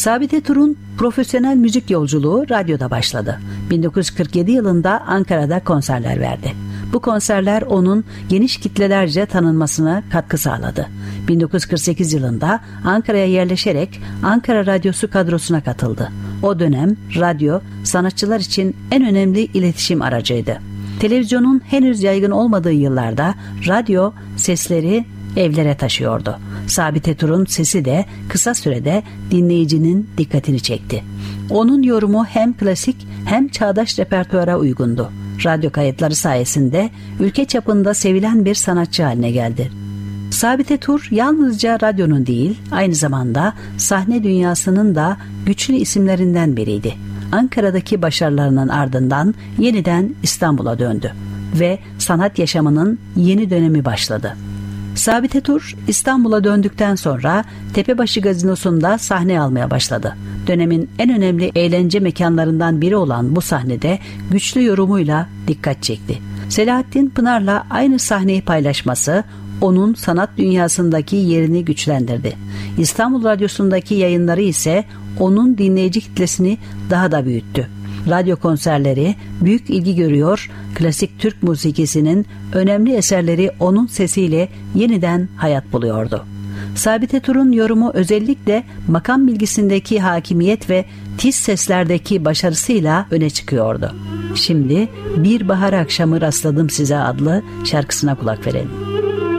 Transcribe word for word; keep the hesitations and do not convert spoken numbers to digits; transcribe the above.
Sabit Etur'un profesyonel müzik yolculuğu radyoda başladı. bin dokuz yüz kırk yedi yılında Ankara'da konserler verdi. Bu konserler onun geniş kitlelerce tanınmasına katkı sağladı. bin dokuz yüz kırk sekiz yılında Ankara'ya yerleşerek Ankara Radyosu kadrosuna katıldı. O dönem radyo sanatçılar için en önemli iletişim aracıydı. Televizyonun henüz yaygın olmadığı yıllarda radyo sesleri evlere taşıyordu. Sabit Etur'un sesi de kısa sürede dinleyicinin dikkatini çekti. Onun yorumu hem klasik hem çağdaş repertuara uygundu. Radyo kayıtları sayesinde ülke çapında sevilen bir sanatçı haline geldi. Sabit Etur yalnızca radyonun değil, aynı zamanda sahne dünyasının da güçlü isimlerinden biriydi. Ankara'daki başarılarının ardından yeniden İstanbul'a döndü ve sanat yaşamının yeni dönemi başladı. Sabit Etur İstanbul'a döndükten sonra Tepebaşı Gazinosu'nda sahne almaya başladı. Dönemin en önemli eğlence mekanlarından biri olan bu sahnede güçlü yorumuyla dikkat çekti. Selahattin Pınar'la aynı sahneyi paylaşması onun sanat dünyasındaki yerini güçlendirdi. İstanbul Radyosu'ndaki yayınları ise onun dinleyici kitlesini daha da büyüttü. Radyo konserleri büyük ilgi görüyor, klasik Türk musikisinin önemli eserleri onun sesiyle yeniden hayat buluyordu. Sabit Etur'un yorumu özellikle makam bilgisindeki hakimiyet ve tiz seslerdeki başarısıyla öne çıkıyordu. Şimdi Bir Bahar Akşamı Rastladım Size adlı şarkısına kulak verelim.